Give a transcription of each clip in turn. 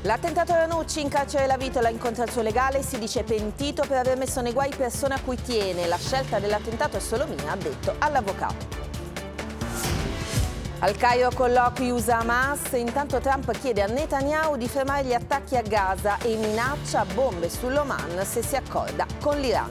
L'attentato Ranucci, in carcere la Vitola incontra il suo legale e si dice pentito per aver messo nei guai persone a cui tiene. La scelta dell'attentato è solo mia, ha detto all'avvocato. Al Cairo colloqui USA-Hamas, intanto Trump chiede a Netanyahu di fermare gli attacchi a Gaza e minaccia bombe sull'Oman se si accorda con l'Iran.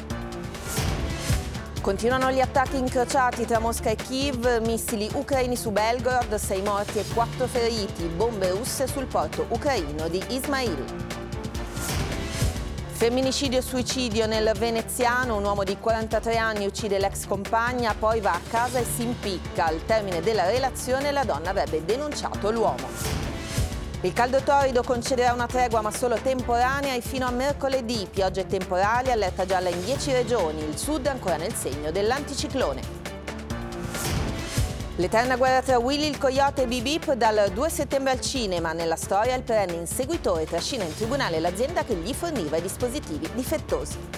Continuano gli attacchi incrociati tra Mosca e Kiev, missili ucraini su Belgorod, 6 morti e 4 feriti, bombe russe sul porto ucraino di Ismail. Femminicidio e suicidio nel veneziano, un uomo di 43 anni uccide l'ex compagna, poi va a casa e si impicca. Al termine della relazione la donna avrebbe denunciato l'uomo. Il caldo torrido concederà una tregua ma solo temporanea e fino a mercoledì. Piogge temporali, allerta gialla in 10 regioni, il sud ancora nel segno dell'anticiclone. L'eterna guerra tra Willy il Coyote e Bip Bip dal 2 settembre al cinema. Nella storia il perenne inseguitore trascina in tribunale l'azienda che gli forniva i dispositivi difettosi.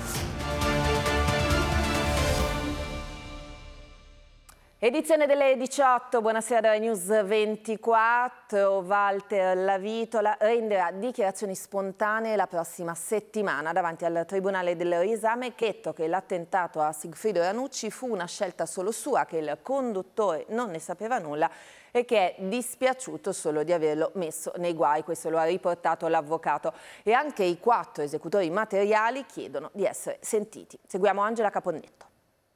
Edizione delle 18, buonasera da News 24. Walter La Vitola renderà dichiarazioni spontanee la prossima settimana davanti al Tribunale del Riesame, che ha detto che l'attentato a Sigfrido Ranucci fu una scelta solo sua, che il conduttore non ne sapeva nulla e che è dispiaciuto solo di averlo messo nei guai. Questo lo ha riportato l'avvocato. E anche i 4 esecutori materiali chiedono di essere sentiti. Seguiamo Angela Caponnetto.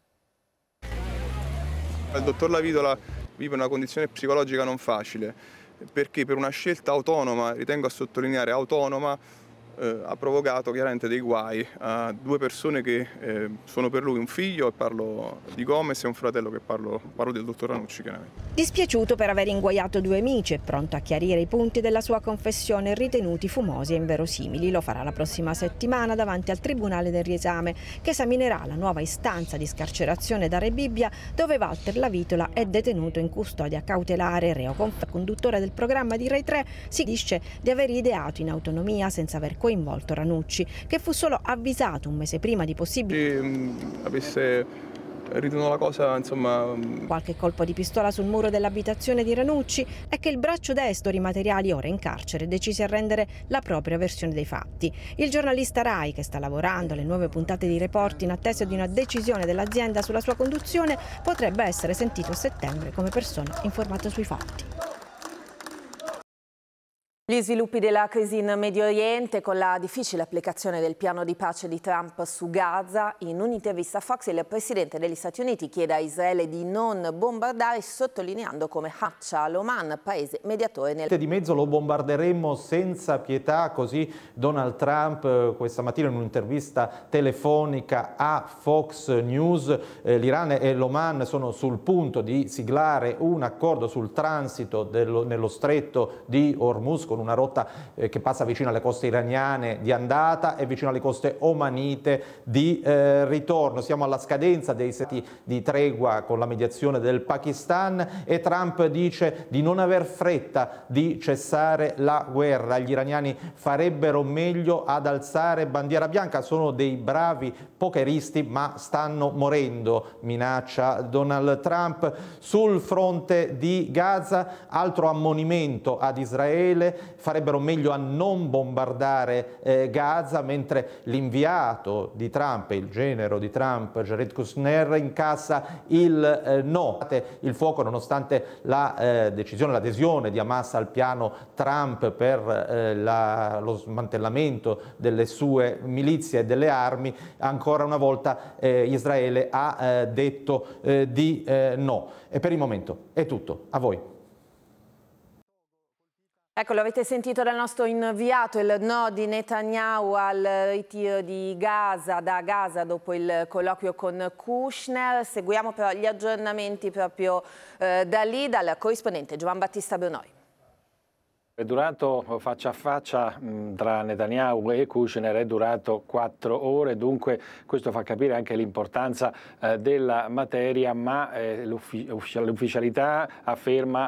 Il dottor La Vitola vive una condizione psicologica non facile perché per una scelta autonoma, ritengo a sottolineare autonoma, ha provocato chiaramente dei guai a 2 persone che sono per lui un figlio, e parlo di Gomez, e un fratello, che parlo del dottor Ranucci chiaramente. Dispiaciuto per aver inguaiato 2 amici e pronto a chiarire i punti della sua confessione ritenuti fumosi e inverosimili. Lo farà la prossima settimana davanti al Tribunale del Riesame, che esaminerà la nuova istanza di scarcerazione da Rebibbia, dove Walter La Vitola è detenuto in custodia cautelare. Reo conduttore del programma di Rai 3 si dice di aver ideato in autonomia senza aver coinvolto Ranucci, che fu solo avvisato un mese prima di possibili avesse ritenuto la cosa, insomma, qualche colpo di pistola sul muro dell'abitazione di Ranucci, è che il braccio destro i materiali, ora in carcere, decise a rendere la propria versione dei fatti. Il giornalista Rai, che sta lavorando alle nuove puntate di Report in attesa di una decisione dell'azienda sulla sua conduzione, potrebbe essere sentito a settembre come persona informata sui fatti. Gli sviluppi della crisi in Medio Oriente con la difficile applicazione del piano di pace di Trump su Gaza. In un'intervista a Fox il presidente degli Stati Uniti chiede a Israele di non bombardare, sottolineando come caccia all'Oman, paese mediatore nel... Di mezzo lo bombarderemo senza pietà, così Donald Trump questa mattina in un'intervista telefonica a Fox News. L'Iran e l'Oman sono sul punto di siglare un accordo sul transito nello stretto di Hormuz, con una rotta che passa vicino alle coste iraniane di andata e vicino alle coste omanite di ritorno. Siamo alla scadenza dei 7 di tregua con la mediazione del Pakistan e Trump dice di non aver fretta di cessare la guerra. Gli iraniani farebbero meglio ad alzare bandiera bianca, sono dei bravi pokeristi ma stanno morendo, minaccia Donald Trump. Sul fronte di Gaza, altro ammonimento ad Israele: farebbero meglio a non bombardare Gaza, mentre l'inviato di Trump, il genero di Trump, Jared Kushner, incassa il no. Il fuoco, nonostante la decisione, l'adesione di Hamas al piano Trump per lo smantellamento delle sue milizie e delle armi, ancora una volta Israele ha detto di no. E per il momento è tutto. A voi. Ecco, lo avete sentito dal nostro inviato, il no di Netanyahu al ritiro di Gaza, da Gaza dopo il colloquio con Kushner. Seguiamo però gli aggiornamenti proprio da lì, dal corrispondente Giovan Battista Brunoi. È durato faccia a faccia tra Netanyahu e Kushner, è durato 4 ore, dunque questo fa capire anche l'importanza della materia, ma l'ufficialità afferma